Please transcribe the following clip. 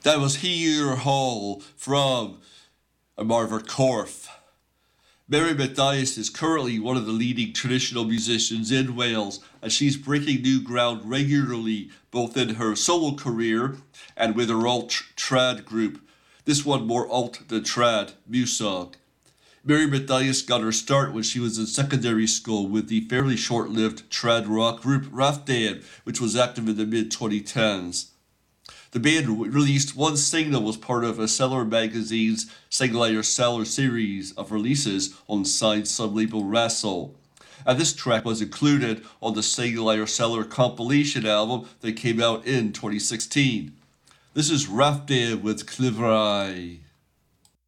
That was Here Hall from Marver Corff. Mary Mathias is currently one of the leading traditional musicians in Wales, and she's breaking new ground regularly, both in her solo career and with her alt trad group. This one more alt than trad, Musog. Mary Mathias got her start when she was in secondary school with the fairly short-lived trad rock group Rafdan, which was active in the mid-2010s. The band released one single as part of a Cellar magazine's Singlayer Cellar series of releases on signed sub-label Wrestle. And this track was included on the Singlayer Cellar compilation album that came out in 2016. This is Rafdan with Clivrai.